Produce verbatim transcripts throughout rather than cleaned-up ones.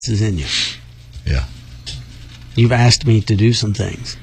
is in you. Yeah. You've asked me to do some things.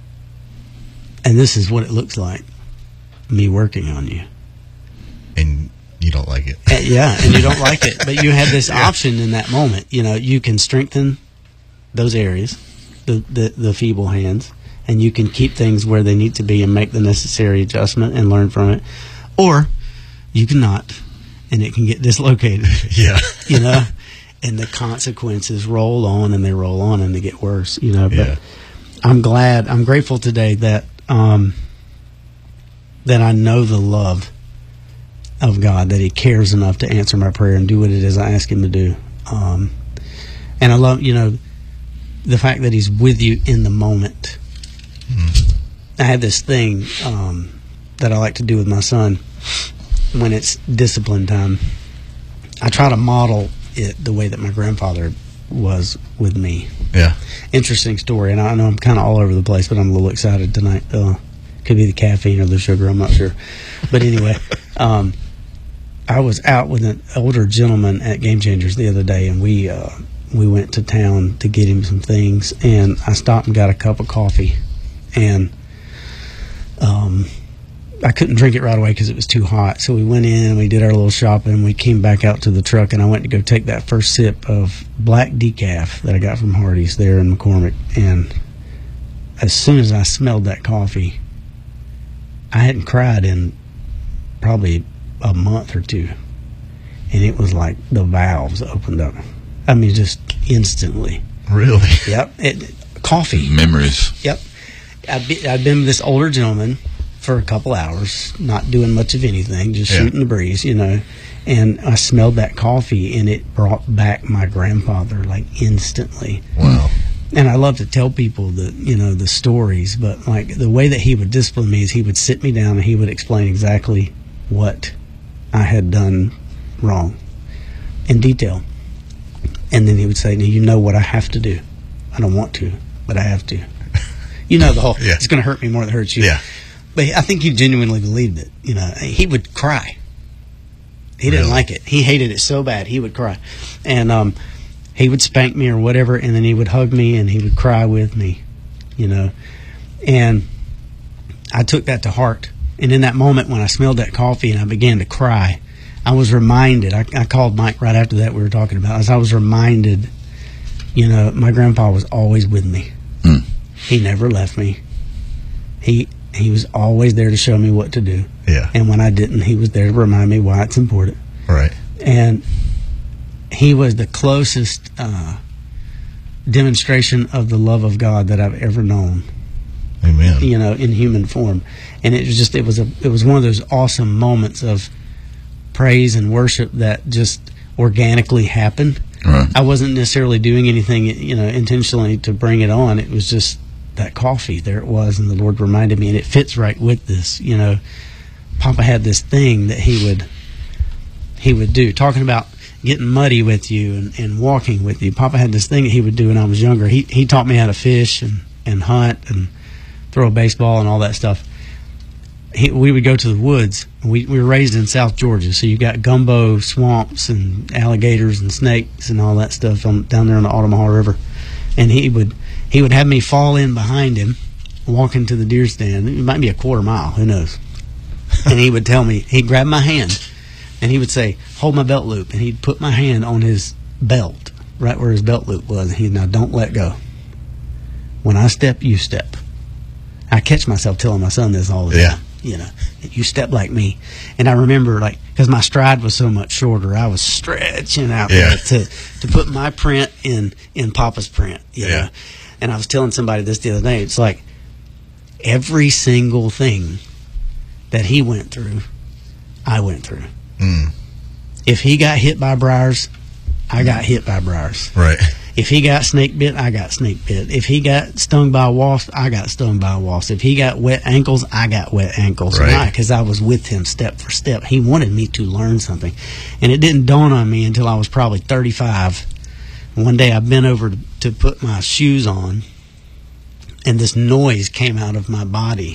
And this is what it looks like, me working on you. And you don't like it. Uh, yeah, and you don't like it. But you have this yeah. option in that moment. You know, you can strengthen those areas, the, the, the feeble hands, and you can keep things where they need to be and make the necessary adjustment and learn from it. Or you cannot, and it can get dislocated. Yeah. You know? And the consequences roll on and they roll on and they get worse, you know. But yeah. I'm glad, I'm grateful today that um, that I know the love of God, that He cares enough to answer my prayer and do what it is I ask Him to do. Um, and I love, you know, the fact that He's with you in the moment. Mm. I have this thing um, that I like to do with my son when it's discipline time. I try to model it the way that my grandfather was with me. Yeah. Interesting story, and I know I'm kind of all over the place, but I'm a little excited tonight. Uh, could be the caffeine or the sugar, I'm not sure. But anyway, um, I was out with an older gentleman at Game Changers the other day, and we uh, we went to town to get him some things, and I stopped and got a cup of coffee, and um. I couldn't drink it right away because it was too hot. So we went in and we did our little shopping. And we came back out to the truck, and I went to go take that first sip of black decaf that I got from Hardee's there in McCormick. And as soon as I smelled that coffee, I hadn't cried in probably a month or two. And it was like the valves opened up. I mean, just instantly. Really? Yep. It, coffee. Memories. Yep. I'd, be, I'd been with this older gentleman for a couple hours, not doing much of anything, just yeah. shooting the breeze, you know. And I smelled that coffee, and it brought back my grandfather, like, instantly. Wow. And I love to tell people the, you know, the stories, but, like, the way that he would discipline me is he would sit me down and he would explain exactly what I had done wrong in detail. And then he would say, now, you know what I have to do. I don't want to, but I have to. You know the whole, yeah. it's going to hurt me more than it hurts you. Yeah. But I think he genuinely believed it. You know, he would cry. He didn't really? like it. He hated it so bad. He would cry, and um, he would spank me or whatever, and then he would hug me and he would cry with me. You know, and I took that to heart. And in that moment when I smelled that coffee and I began to cry, I was reminded. I, I called Mike right after that. We were talking about as I was reminded. You know, my grandpa was always with me. Mm. He never left me. He. He was always there to show me what to do. Yeah. And when I didn't, he was there to remind me why it's important. Right. And he was the closest uh, demonstration of the love of God that I've ever known. Amen. You know, in human form. And it was just, it was a, it was one of those awesome moments of praise and worship that just organically happened. Right. I wasn't necessarily doing anything, you know, intentionally to bring it on. It was just that coffee, there it was, and the Lord reminded me, and it fits right with this. You know, Papa had this thing that he would he would do, talking about getting muddy with you and, and walking with you. Papa had this thing that he would do when I was younger. He he taught me how to fish and, and hunt and throw a baseball and all that stuff. He, we would go to the woods. We, we were raised in South Georgia, so you got gumbo swamps and alligators and snakes and all that stuff on, down there on the Altamaha River. And he would he would have me fall in behind him, walk into the deer stand. It might be a quarter mile, who knows? And he would tell me, he'd grab my hand, and he would say, hold my belt loop. And he'd put my hand on his belt, right where his belt loop was. And he'd, now don't let go. When I step, you step. I catch myself telling my son this all the yeah. time. You know, you step like me. And I remember, like, because my stride was so much shorter, I was stretching out yeah. there to, to put my print in, in Papa's print. You yeah. know? And I was telling somebody this the other day. It's like every single thing that he went through, I went through. Mm. If he got hit by briars, I got hit by briars. Right. If he got snake bit, I got snake bit. If he got stung by a wasp, I got stung by a wasp. If he got wet ankles, I got wet ankles. Right. Why? Because I was with him step for step. He wanted me to learn something. And it didn't dawn on me until I was probably thirty-five. One day I bent over to, to put my shoes on, and this noise came out of my body.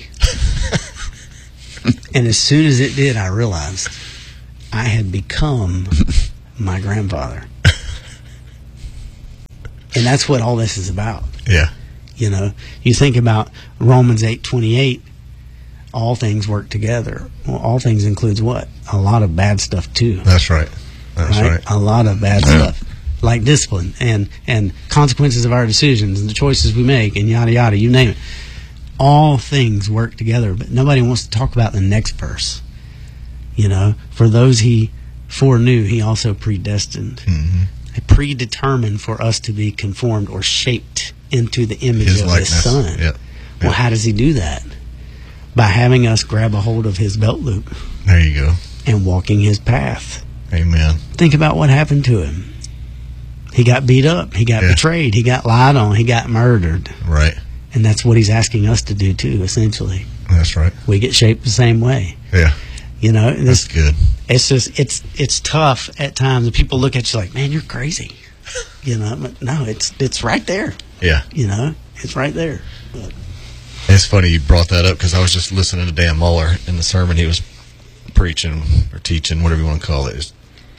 And as soon as it did, I realized I had become my grandfather. And that's what all this is about. Yeah. You know, you think about Romans eight twenty-eight, all things work together. Well, all things includes what? A lot of bad stuff too. That's right. That's right. right. A lot of bad Yeah. stuff, like discipline and and consequences of our decisions and the choices we make and yada yada. You name it. All things work together, but nobody wants to talk about the next verse. You know, for those he foreknew, he also predestined. Mm-hmm. Predetermined for us to be conformed or shaped into the image His of likeness. his son. Yep. Well, Yep. how does he do that? By having us grab a hold of his belt loop There you go. and walking his path. Amen. Think about what happened to him. He got beat up. He got Yeah. betrayed. He got lied on. He got murdered. Right. And that's what he's asking us to do too, essentially. That's right. We get shaped the same way. Yeah. You know, That's this, good. it's just, it's it's tough at times. And people look at you like, man, you're crazy. You know, but no, it's it's right there. Yeah. You know, it's right there. But, It's funny you brought that up because I was just listening to Dan Muller in the sermon he was preaching or teaching, whatever you want to call it, is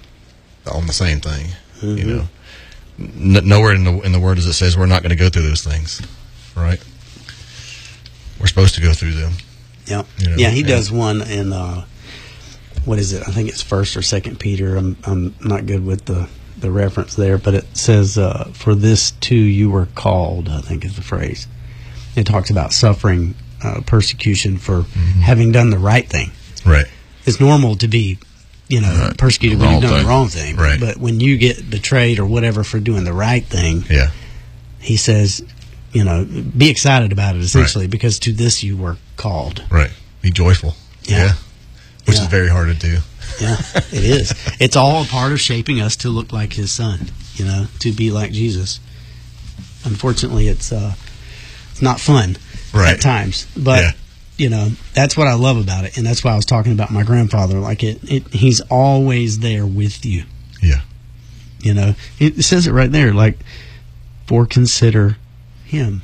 on the same thing. mm-hmm. You know, N- nowhere in the in the Word does it says we're not going to go through those things, right? We're supposed to go through them. Yeah, You know, yeah. He and- does one in uh, what is it? I think it's First or Second Peter. I'm I'm not good with the, the reference there, but it says, uh, "For this too you were called." I think is the phrase. It talks about suffering uh, persecution for Mm-hmm. having done the right thing. Right. It's normal to be, you know, Right. persecuted when Wrong you've done thing. the wrong thing. Right. But when you get betrayed or whatever for doing the right thing, Yeah. he says, you know, be excited about it essentially because to this you were called. Right. Be joyful. Yeah. Which Yeah. is very hard to do. Yeah, it is. It's all a part of shaping us to look like his son, you know, to be like Jesus. Unfortunately, it's uh, it's not fun Right. at times, but Yeah. you know, that's what I love about it, and that's why I was talking about my grandfather. Like it, it he's always there with you. Yeah. You know, it says it right there. Like, for consider him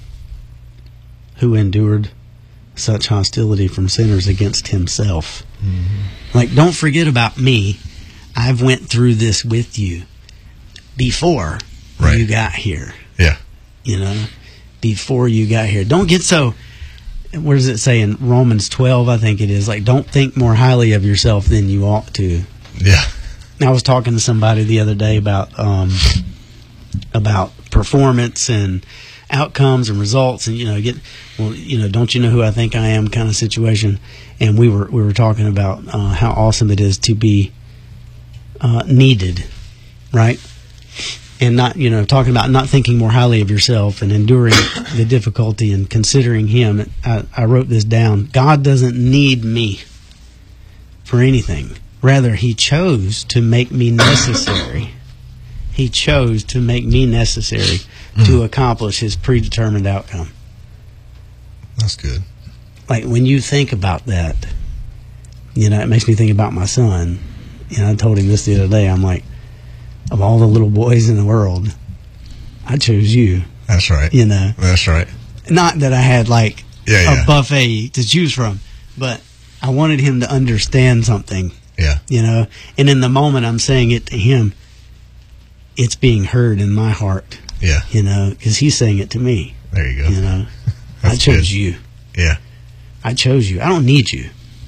who endured such hostility from sinners against himself. Mm-hmm. Like, don't forget about me. I've went through this with you before Right. you got here. Yeah. You know, before you got here. Don't get so. What does it say in Romans twelve? I think it is. Like, don't think more highly of yourself than you ought to. Yeah. I was talking to somebody the other day about um, about performance and outcomes and results, and you know, get well, you know, don't you know who I think I am kind of situation. And we were we were talking about uh, how awesome it is to be uh, needed, right? And not, you know, talking about not thinking more highly of yourself and enduring the difficulty and considering him. I, I wrote this down. God doesn't need me for anything. Rather, he chose to make me necessary. He chose to make me necessary Mm. to accomplish his predetermined outcome. That's good. Like, when you think about that, you know, it makes me think about my son. You know, I told him this the other day. I'm like, of all the little boys in the world, I chose you, That's right. you know. That's right. Not that I had, like, Yeah, a yeah. buffet to choose from, but I wanted him to understand something, Yeah. you know. And in the moment I'm saying it to him, it's being heard in my heart, Yeah. you know, because he's saying it to me, There you go. you know. I That's chose good. you. Yeah. I chose you. I don't need you.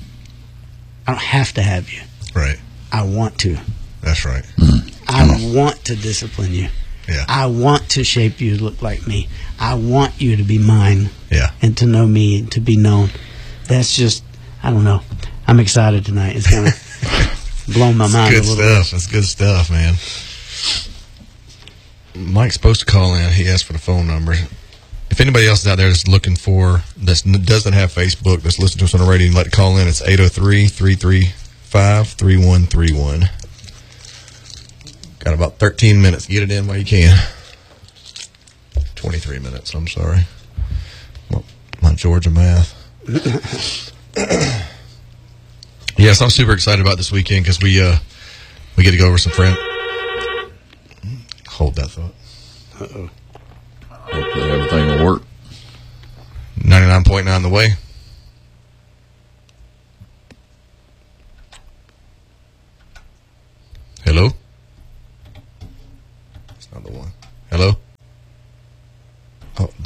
I don't have to have you. Right. I want to. That's right. I want to discipline you. Yeah. I want to shape you to look like me. I want you to be mine Yeah. and to know me and to be known. That's just, I don't know. I'm excited tonight. It's kind of blown my mind a Good little bit. stuff. That's good stuff, man. Mike's supposed to call in. He asked for the phone number. If anybody else is out there that's looking for, that doesn't have Facebook, that's listening to us on the radio, and like to call in, it's eight oh three, three three five, three one three one. Got about thirteen minutes. Get it in while you can. twenty-three minutes, I'm sorry. Well, my Georgia math. Yes, I'm super excited about this weekend because we, uh, we get to go over some friends. Hold that thought. Uh-oh. Hopefully everything will work. ninety-nine point nine the way. Hello? That's not the one. Hello?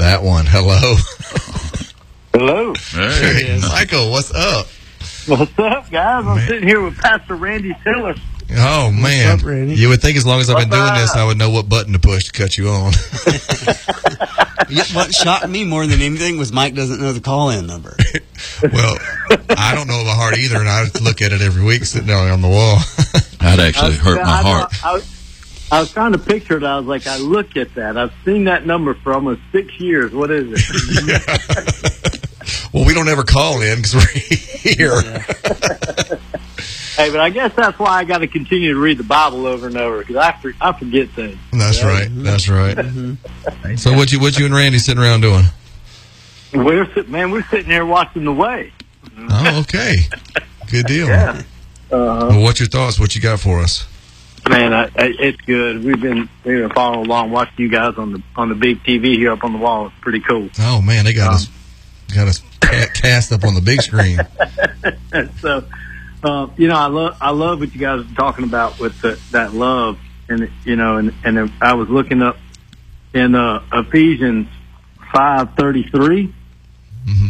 That one. Hello. Hello. Hey. Michael, what's up? What's up, guys? I'm Man. sitting here with Pastor Randy Tiller. Oh, man. up, Randy? You would think as long as I've been What's doing this, up? I would know what button to push to cut you on. Yeah, what shocked me more than anything was Mike doesn't know the call-in number. Well, I don't know by heart either, and I look at it every week sitting down there on the wall. That actually hurt my I, heart. I, I, I was trying to picture it. I was like, I look at that. I've seen that number for almost six years. What is it? Well, we don't ever call in because we're here. Hey, but I guess that's why I got to continue to read the Bible over and over, because I, for, I forget things. That's right. That's right. So what you what you and Randy sitting around doing? We're sit- man, we're sitting here watching The Way. Oh, okay. Good deal. Yeah. Uh, Well, what's your thoughts? What you got for us? man, I, I, it's good. We've been we've been following along, watching you guys on the on the big T V here up on the wall. It's pretty cool. Oh man, they got Um, us got us ca- cast up on the big screen. So, uh, you know, I love I love what you guys are talking about with the, that love, and you know, and and I was looking up in uh, Ephesians five thirty three. Mm-hmm.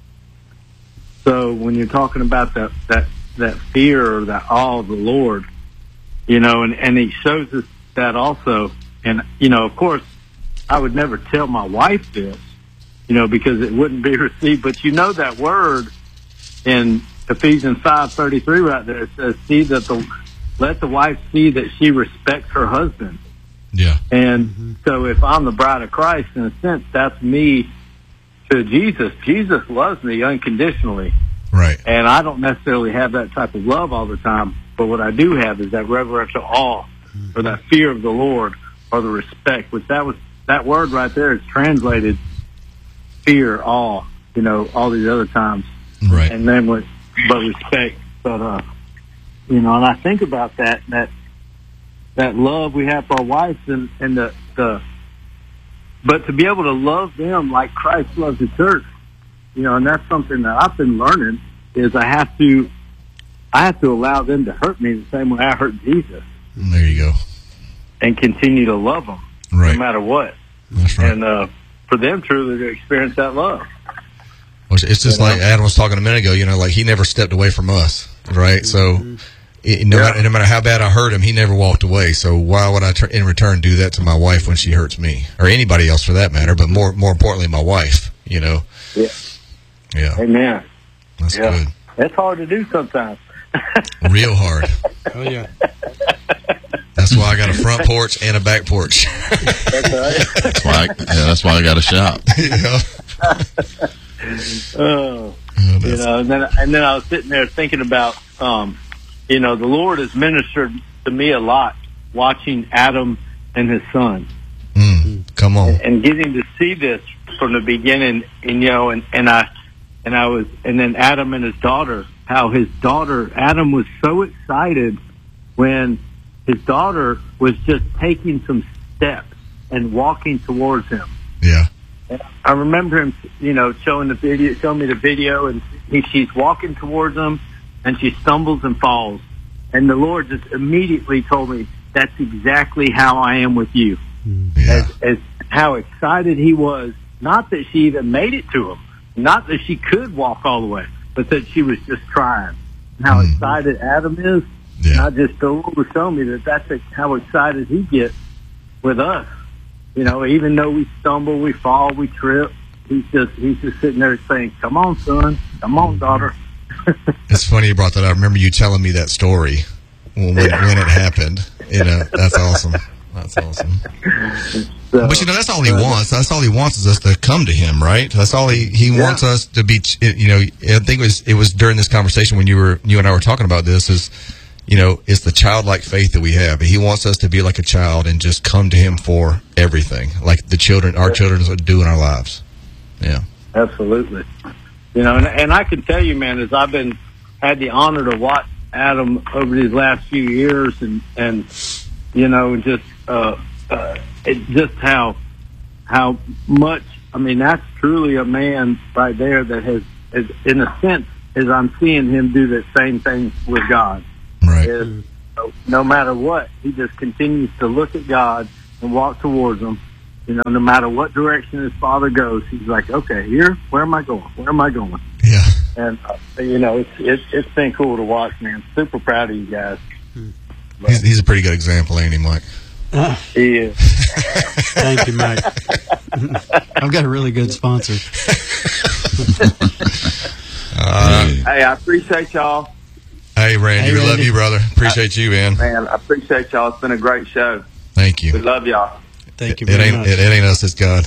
So when you're talking about that that that fear or that awe of the Lord, you know, and and He shows us that also, and you know, of course, I would never tell my wife this, you know, because it wouldn't be received. But you know that word in Ephesians five thirty three right there, it says, "See that the let the wife see that she respects her husband." Yeah. And Mm-hmm. so, if I'm the bride of Christ, in a sense, that's me to Jesus. Jesus loves me unconditionally, Right. and I don't necessarily have that type of love all the time. But what I do have is that reverential awe, or that fear of the Lord, or the respect. Which that was that word right there is translated fear, awe. You know, all these other times. Right. And then with but respect, but uh, you know, and I think about that that that love we have for our wives, and and the the, but to be able to love them like Christ loves the church, you know, and that's something that I've been learning is I have to I have to allow them to hurt me the same way I hurt Jesus, There you go. and continue to love them Right. no matter what, That's right. and uh, for them truly to experience that love. Well, it's just You know? like Adam was talking a minute ago. You know, like he never stepped away from us, right? So, it, no, Yeah. matter, no matter how bad I hurt him, he never walked away. So why would I, tur in return, do that to my wife when she hurts me, or anybody else for that matter? But more, more importantly, my wife. You know. Yeah. Yeah. Amen. That's Yeah. good. That's hard to do sometimes. Real hard. Oh, yeah. That's why I got a front porch and a back porch. That's all right. That's why. I, yeah, that's why I got a shop. Yeah. Oh, Yeah, you that's- know, and then and then I was sitting there thinking about, um, you know, the Lord has ministered to me a lot watching Adam and his son, Mm, come on. and getting to see this from the beginning, and you know, and and I and I was, and then Adam and his daughter, how his daughter Adam was so excited when his daughter was just taking some steps and walking towards him. Yeah. I remember him, you know, showing the video, showing me the video, and he, she's walking towards him, and she stumbles and falls. And the Lord just immediately told me, that's exactly how I am with you. Yeah. As, as how excited he was, not that she even made it to him, not that she could walk all the way, but that she was just trying. And how Mm. excited Adam is, Yeah. and I just, the Lord was showing me that that's how excited he gets with us. You know, even though we stumble, we fall, we trip, he's just he's just sitting there saying, "Come on, son. Come on, daughter." It's funny you brought that up. I remember you telling me that story when, when, when it happened. You know, that's awesome. That's awesome. So, But you know, that's all he wants. That's all he wants is us to come to him, right? That's all he he Yeah. wants us to be. You know, I think it was it was during this conversation when you were you and I were talking about this. Is you know, it's the childlike faith that we have. He wants us to be like a child and just come to him for everything, like the children, our children do in our lives. Yeah. absolutely. You know, and, and I can tell you, man, as I've been had the honor to watch Adam over these last few years, and and you know, just uh, uh, it, just how how much. I mean, that's truly a man right there that has, is, in a sense, as I'm seeing him do the same thing with God. Right. Is no, no matter what, he just continues to look at God and walk towards him, You know, no matter what direction his father goes, he's like, okay, here, where am I going? Where am I going? Yeah. And, uh, you know, it's, it's it's been cool to watch, man. Super proud of you guys. He's, he's a pretty good example, ain't he, Mike? Uh, He is. thank you, Mike. I've got a really good sponsor. Uh, Hey, I appreciate y'all. hey, Randy, Hey, we love Randy. you, brother. Appreciate you, man. Man, I appreciate y'all. It's been a great show. Thank We you. love y'all. Thank you It very ain't much. it, it ain't us, it's God.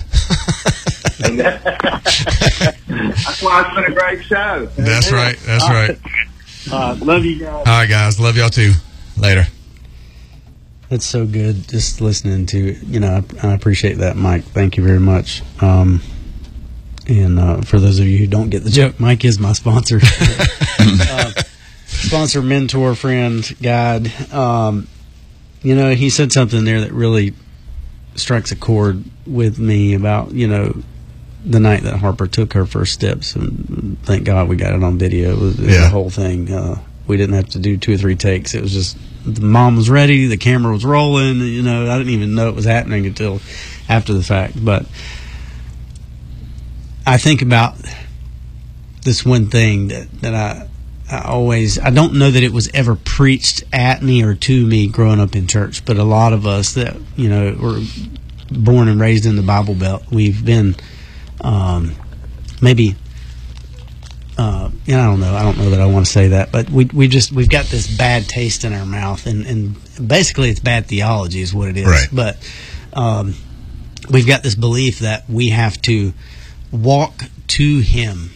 That's why it's been a great show. That's right. That's right. Uh, love you guys. All right, guys. Love y'all too. Later. It's so good just listening to, you know, I, I appreciate that, Mike. Thank you very much. Um, and uh, for those of you who don't get the joke, Mike is my sponsor. uh, sponsor, mentor, friend, guide. Um, you know, he said something there that really strikes a chord with me about, you know, the night that Harper took her first steps. And thank God we got it on video. It was, it was Yeah. the whole thing. Uh, we didn't have to do two or three takes. It was just the mom was ready, the camera was rolling. You know, I didn't even know it was happening until after the fact. But I think about this one thing that, that I I always I don't know that it was ever preached at me or to me growing up in church, but a lot of us that, you know, were born and raised in the Bible Belt, we've been um, maybe uh, you know, I don't know I don't know that I want to say that, but we we just we've got this bad taste in our mouth, and, and basically it's bad theology is what it is. Right. But um, we've got this belief that we have to walk to Him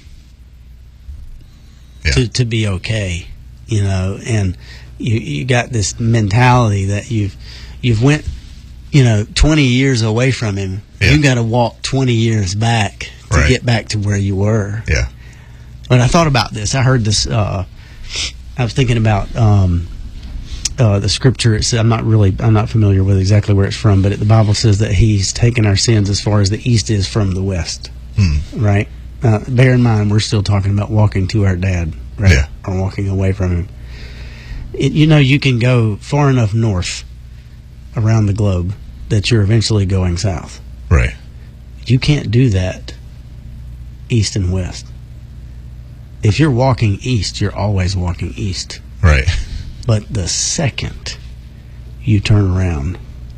Yeah. to to be okay, you know, and you you got this mentality that you've you've went, you know, twenty years away from Him. Yeah. You got to walk twenty years back to Right. get back to where you were. Yeah. When I thought about this, I heard this. Uh, I was thinking about um, uh, the scripture. It's, I'm not really, I'm not familiar with exactly where it's from, but it, the Bible says that He's taken our sins as far as the east is from the west. Hmm. Right. Uh, bear in mind, we're still talking about walking to our dad, right? Yeah. Or walking away from Him. It, you know, you can go far enough north around the globe that you're eventually going south. Right. You can't do that east and west. If you're walking east, you're always walking east. Right. But the second you turn around,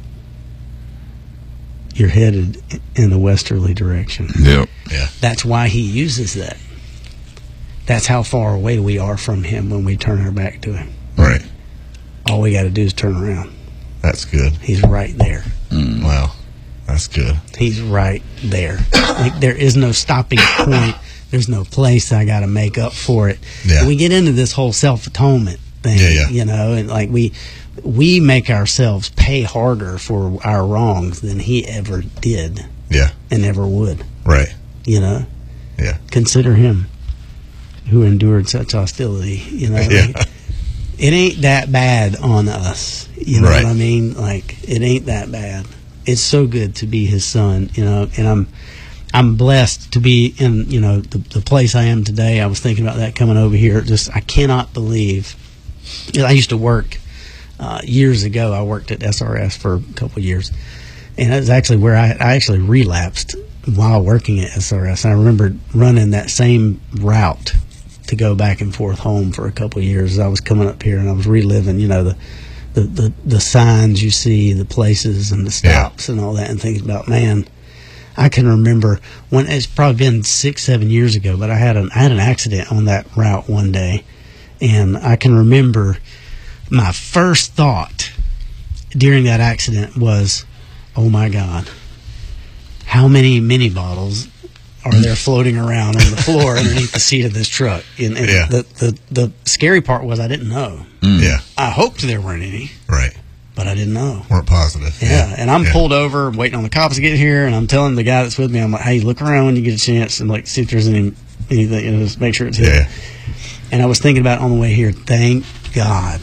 you're headed in the westerly direction. Yep. Yeah. That's why He uses that. That's how far away we are from Him when we turn our back to Him. Right. All we got to do is turn around. That's good. He's right there. Mm. Wow. That's good. He's right there. Like, there is no stopping point. There's no place I got to make up for it. Yeah. We get into this whole self-atonement thing, Yeah, yeah. you know, and like we we make ourselves pay harder for our wrongs than He ever did Yeah. and ever would, Right. you know. Yeah. Consider Him who endured such hostility, you know. Yeah. Like, it ain't that bad on us, you know Right. what I mean? Like, it ain't that bad. It's so good to be His son, you know, and I'm I'm blessed to be in, you know, the, the place I am today. I was thinking about that coming over here. Just, I cannot believe. You know, I used to work uh, years ago. I worked at S R S for a couple of years, and that was actually where I, I actually relapsed while working at S R S. I remember running that same route to go back and forth home for a couple of years as I was coming up here, and I was reliving, you know, the the, the, the signs you see, the places and the stops and all that, and thinking about, man, I can remember when it's probably been six, seven years ago, but I had an I had an accident on that route one day, and I can remember my first thought during that accident was, "Oh my God, how many mini bottles are there floating around on the floor underneath the seat of this truck?" And, and Yeah. the, the the scary part was I didn't know. Yeah. I hoped there weren't any, Right. but I didn't know. Weren't positive. Yeah, and I'm Yeah. pulled over, waiting on the cops to get here, and I'm telling the guy that's with me, I'm like, "Hey, look around when you get a chance, and like see if there's any anything, you know, just make sure it's hidden." Yeah. And I was thinking about it on the way here. Thank God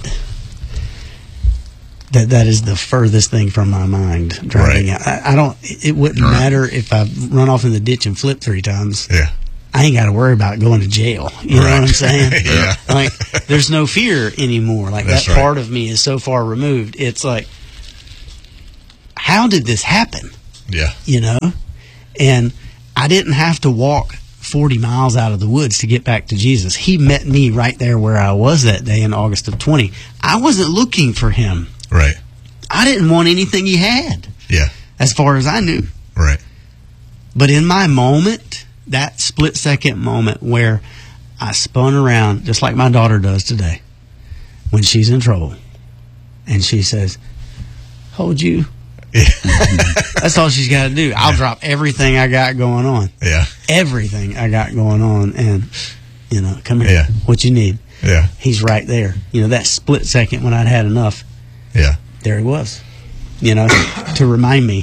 that that is the furthest thing from my mind driving Right. out. I, I don't. It wouldn't matter if I run off in the ditch and flip three times. Yeah. I ain't got to worry about going to jail. You know Right. what I'm saying? Yeah. Like, there's no fear anymore. Like, That's that right. part of me is so far removed. It's like, how did this happen? Yeah. You know? And I didn't have to walk forty miles out of the woods to get back to Jesus. He met me right there where I was that day in August of twenty. I wasn't looking for him. Right. I didn't want anything he had. Yeah. As far as I knew. Right. But in my moment, that split second moment where I spun around, just like my daughter does today, when she's in trouble, and she says, hold you. Yeah. That's all she's got to do. I'll Yeah. drop everything I got going on. Yeah. Everything I got going on. And, you know, come here. Yeah. What you need. Yeah. He's right there. You know, that split second when I'd had enough, Yeah. there he was. You know, to remind me,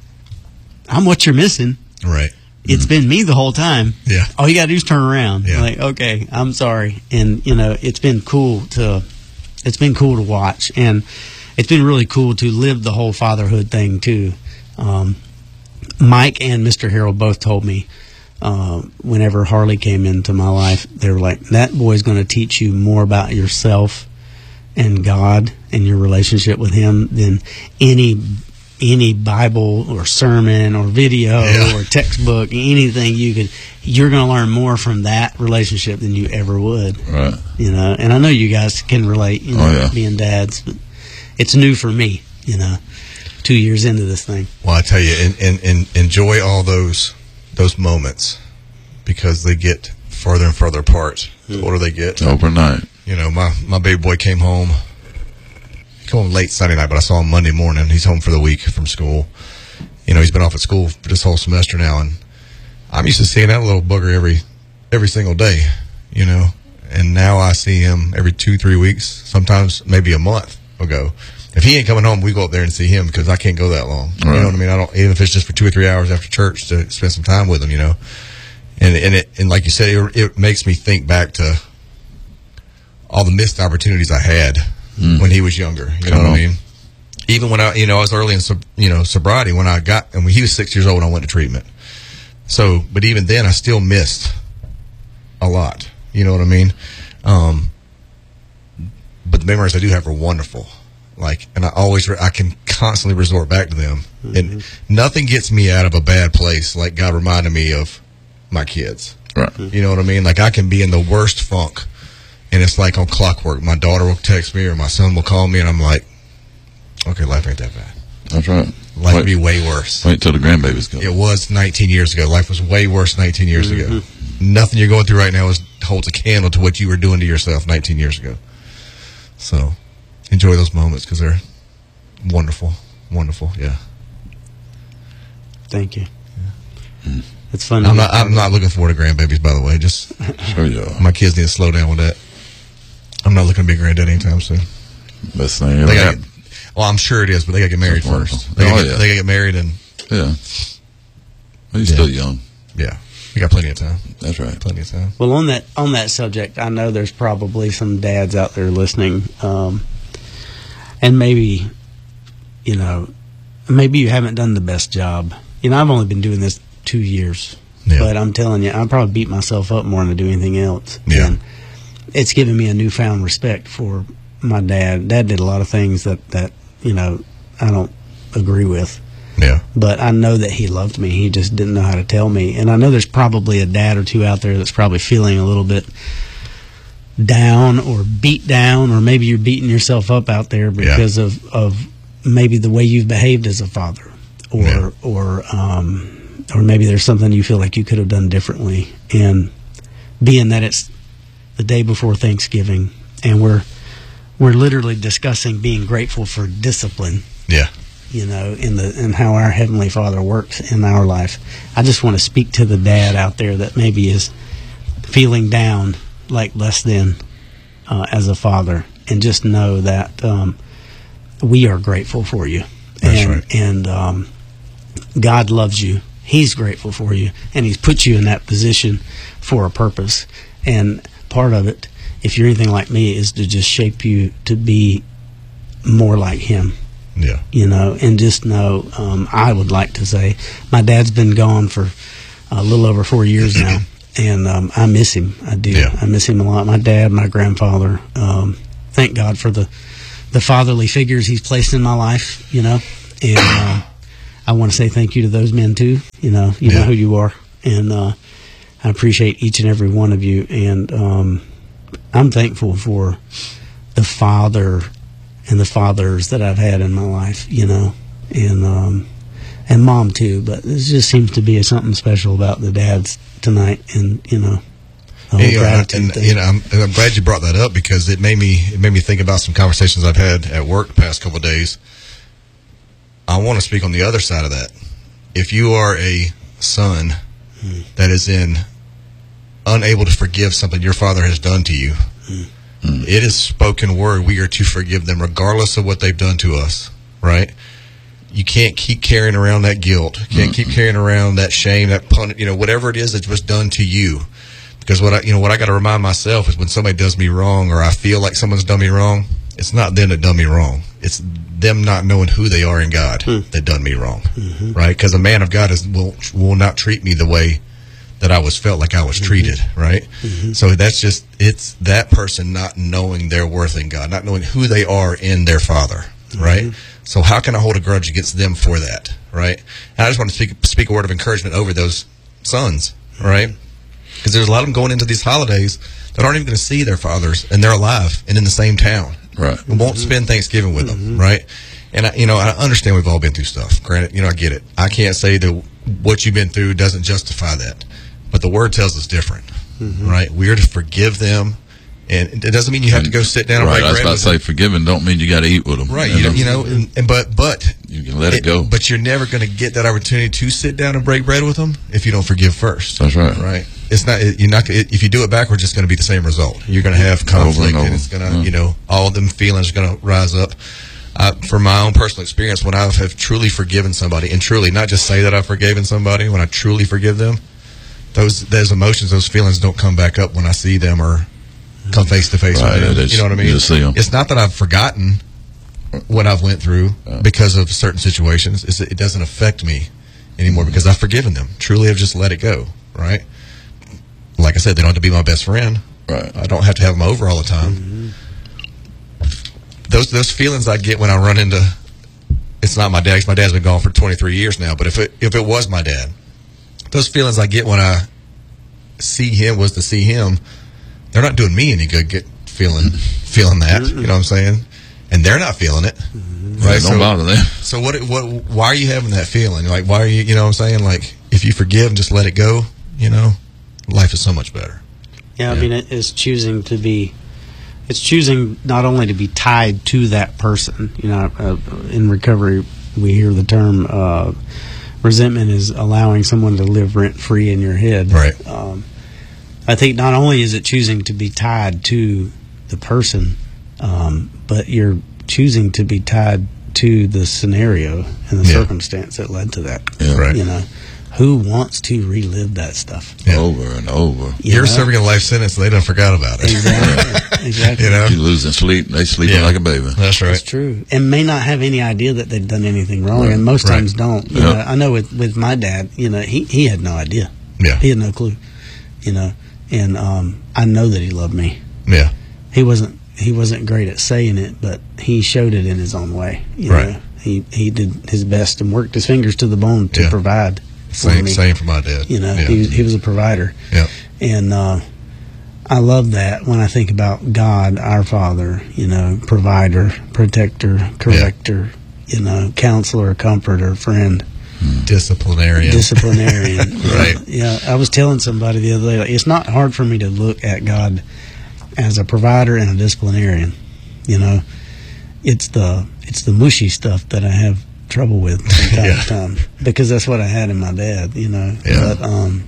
I'm what you're missing. Right. It's been me the whole time. Yeah. All you got to do is turn around. Yeah. Like, okay, I'm sorry. And, you know, it's been cool to, it's been cool to watch. And it's been really cool to live the whole fatherhood thing, too. Um, Mike and Mister Harold both told me, uh, whenever Harley came into my life, they were like, that boy's going to teach you more about yourself and God and your relationship with him than any any Bible or sermon or video Yeah. or textbook, anything you could. You're going to learn more from that relationship than you ever would. Right. You know, and I know you guys can relate, you know, Oh, yeah. being dads, but it's new for me, you know, two years into this thing. Well, I tell you, and, and, and enjoy all those those moments because they get further and further apart. The older they get. Overnight. You know, my, my baby boy came home. He came home late Sunday night, but I saw him Monday morning. He's home for the week from school. You know, he's been off at school for this whole semester now, and I'm used to seeing that little bugger every every single day, you know. And now I see him every two, three weeks, sometimes maybe a month ago. If he ain't coming home, we go up there and see him because I can't go that long. You Right. know what I mean? I don't, even if it's just for two or three hours after church to spend some time with him, you know. And and it and like you said, it, it makes me think back to all the missed opportunities I had Mm. when he was younger. You know Come what I on. mean? Even when I, you know, I was early in, sob- you know, sobriety when I got, and when he was six years old when I went to treatment. So, but even then, I still missed a lot. You know what I mean? Um, but the memories I do have are wonderful. Like, and I always, re- I can constantly resort back to them. Mm-hmm. And nothing gets me out of a bad place like God reminded me of my kids. Right. You know what I mean? Like, I can be in the worst funk, and it's like on clockwork. My daughter will text me or my son will call me, and I'm like, okay, life ain't that bad. That's right. Life Wait, would be way worse. wait till the grandbabies come. It was nineteen years ago. Life was way worse nineteen years ago. Mm-hmm. Nothing you're going through right now is holds a candle to what you were doing to yourself nineteen years ago. So, enjoy those moments because they're wonderful. Wonderful, yeah. Thank you. It's fun. to I'm be not. part I'm of not looking forward to grandbabies. By the way, just Sure you are. my kids need to slow down with that. I'm not looking to be a granddad anytime soon. Best thing ever They gotta happened. get, well, I'm sure it is, but they got to get married That's wonderful. first. They gotta Oh, get, yeah. they gotta get married, and Yeah. Well, he's Yeah. still young. yeah, we got plenty of time. That's right. Plenty of time. Well, on that on that subject, I know there's probably some dads out there listening, um, and maybe, you know, maybe you haven't done the best job. You know, I've only been doing this two years, Yeah. but I'm telling you, I probably beat myself up more than I do anything else. Yeah. And it's given me a newfound respect for my dad. Dad did a lot of things that that you know I don't agree with. Yeah, But I know that he loved me. He just didn't know how to tell me. And I know there's probably a dad or two out there that's probably feeling a little bit down or beat down, or maybe you're beating yourself up out there because of, of maybe the way you've behaved as a father, or Yeah. or um, or maybe there's something you feel like you could have done differently. And being that it's the day before Thanksgiving, and we're we're literally discussing being grateful for discipline, yeah, you know, in the in how our Heavenly Father works in our life. I just want to speak to the dad out there that maybe is feeling down, like less than uh, as a father, and just know that um, we are grateful for you. That's and, right. And um, God loves you. He's grateful for you, and He's put you in that position for a purpose. And part of it, if you're anything like me, is to just shape you to be more like Him. yeah, You know, and just know, um, I would like to say, my dad's been gone for a little over four years now, and um, I miss him. I do. Yeah. I miss him a lot. My dad, my grandfather. Um, thank God for the the fatherly figures He's placed in my life. You know, and uh, I want to say thank you to those men too. You know, you Yeah. know who you are, and uh, I appreciate each and every one of you. And um, I'm thankful for the father and the fathers that I've had in my life. You know, and um, and mom too. But this just seems to be something special about the dads tonight, and you know. the whole And, you know, gratitude and, thing. you know, I'm, and I'm glad you brought that up because it made me it made me think about some conversations I've had at work the past couple of days. I want to speak on the other side of that. If you are a son Hmm. that is in unable to forgive something your father has done to you, Hmm. it is spoken word. We are to forgive them regardless of what they've done to us, right? You can't keep carrying around that guilt. You can't keep carrying around that shame, that pun, you know, whatever it is that was done to you. Because what I, you know, what I got to remind myself is when somebody does me wrong or I feel like someone's done me wrong, it's not them that done me wrong. It's them not knowing who they are in God that done me wrong, right? Because a man of God is will will not treat me the way that I was felt like I was treated, right? So that's just it's that person not knowing their worth in God, not knowing who they are in their Father, right? So how can I hold a grudge against them for that, right? And I just want to speak speak a word of encouragement over those sons, right? Because there's a lot of them going into these holidays that aren't even going to see their fathers, and they're alive and in the same town. Right. And won't spend Thanksgiving with them, right? And, I, you know, I understand we've all been through stuff. Granted, you know, I get it. I can't say that what you've been through doesn't justify that. But the Word tells us different, right? We are to forgive them. And it doesn't mean you have to go sit down and Right. break I was bread about with to say, them. forgiving don't mean you got to eat with them. Right, you know, you know and, and but but You can let it go. But you're never going to get that opportunity to sit down and break bread with them if you don't forgive first. That's right. Right. It's not. You're not. If you do it backwards, it's going to be the same result. You're going to have conflict, over. and it's going to, Yeah. you know, all of them feelings are going to rise up. Uh, from my own personal experience, when I have truly forgiven somebody, and truly not just say that I've forgiven somebody, when I truly forgive them, those those emotions, those feelings don't come back up when I see them or come face to face Right, with them. it is- You know what I mean? you just see 'em. It's not that I've forgotten what I've went through because of certain situations. It's, it doesn't affect me anymore because I've forgiven them. Truly, I've just let it go. Right. Like I said, they don't have to be my best friend. Right. I don't have to have them over all the time. Those those feelings I get when I run into, it's not my dad. 'Cause my dad's been gone for twenty-three years now. But if it if it was my dad, those feelings I get when I see him was to see him. They're not doing me any good. Get feeling feeling that. You know what I'm saying? And they're not feeling it. Right. Don't So, bother them. so what? What? Why are you having that feeling? Like, why are you? You know what I'm saying? Like, if you forgive and just let it go, you know, life is so much better. Yeah, I Yeah. mean, it is choosing to be, it's choosing not only to be tied to that person. You know, uh, in recovery, we hear the term uh, resentment is allowing someone to live rent free in your head. Right. Um, I think not only is it choosing to be tied to the person, um, but you're choosing to be tied to the scenario and the Yeah. circumstance that led to that. Yeah. Right. You know, who wants to relive that stuff? Yeah. Over and over. You You're know? serving a life sentence, and they done forgot about it. Exactly. Exactly. You know. You losing sleep, they sleeping Yeah. like a baby. That's right. That's true, and may not have any idea that they've done anything wrong, and most Right. times don't. You Yep. know, I know with with my dad, you know, he he had no idea. Yeah. He had no clue. You know, and um, I know that he loved me. Yeah. He wasn't he wasn't great at saying it, but he showed it in his own way. You Right. know, he he did his best and worked his fingers to the bone to Yeah. provide for Same. me. Same for my dad. You know, Yeah. he was, he was a provider. Yeah. And uh, I love that when I think about God, our Father, you know, provider, protector, corrector, you know, counselor, comforter, friend, Disciplinarian. disciplinarian. Right. Yeah, I was telling somebody the other day, like, it's not hard for me to look at God as a provider and a disciplinarian. You know, it's the it's the mushy stuff that I have trouble with from time Yeah. to time because that's what I had in my dad. You know, Yeah. but um,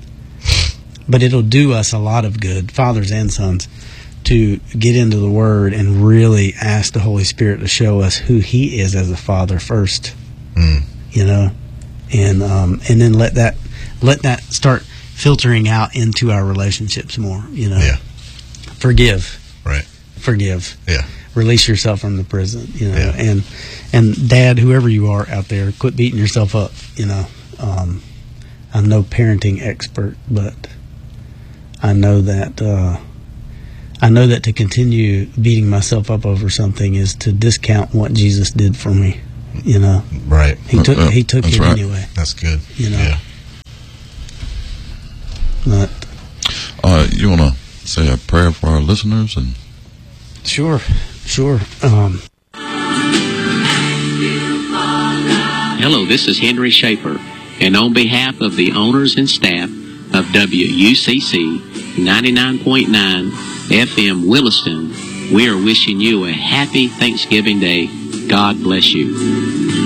but it'll do us a lot of good, fathers and sons, to get into the Word and really ask the Holy Spirit to show us who He is as a father first. Mm. You know, and um, and then let that let that start filtering out into our relationships more. You know, Yeah. forgive, Right. forgive, Yeah. release yourself from the prison. You know, Yeah. and and Dad, whoever you are out there, quit beating yourself up. You know, um, I'm no parenting expert, but I know that uh, I know that to continue beating myself up over something is to discount what Jesus did for me. You know, Right. he took Uh, uh, he took that's it right. anyway. That's good. You know. Yeah. But Uh, you want to say a prayer for our listeners? And sure, sure. Um, Hello, this is Henry Schaefer, and on behalf of the owners and staff of W U C C ninety-nine point nine F M Williston, we are wishing you a happy Thanksgiving Day. God bless you.